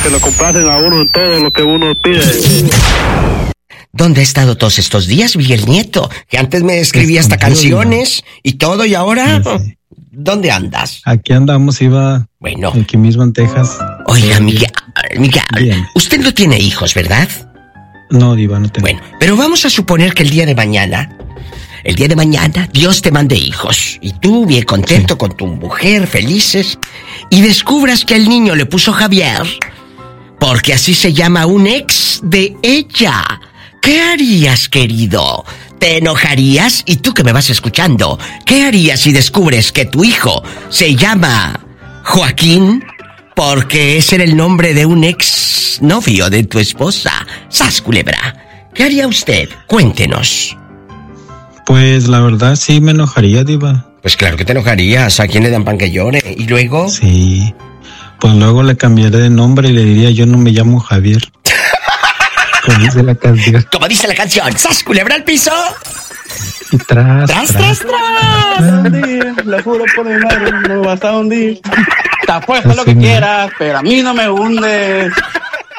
que lo complacen a uno en todo lo que uno pide. ¿Dónde ha estado todos estos días, Miguel Nieto? Que antes me escribía hasta canciones y todo, y ahora... Sí. ¿Dónde andas? Aquí andamos, bueno, aquí mismo en Texas. Oiga, Miguel, usted no tiene hijos, ¿verdad? No, Diva, no tengo. Bueno, pero vamos a suponer que el día de mañana, Dios te mande hijos, y tú bien contento con tu mujer, felices, y descubras que el niño le puso Javier, porque así se llama un ex de ella. ¿Qué harías, querido? ¿Te enojarías? Y tú que me vas escuchando, ¿qué harías si descubres que tu hijo se llama Joaquín porque ese era el nombre de un ex novio de tu esposa? ¡Sas, culebra! ¿Qué haría usted? Cuéntenos. Pues la verdad sí me enojaría, Diva. Pues claro que te enojarías. ¿A quién le dan pan que llore? ¿Y luego? Sí. Pues luego le cambiaré de nombre y le diría, yo no me llamo Javier. Como dice la canción. Como dice la canción. ¡Sas, culebra al piso! Y tras. Le juro por mi madre, no me vas a hundir. Te apuesto lo que quieras, pero a mí no me hundes.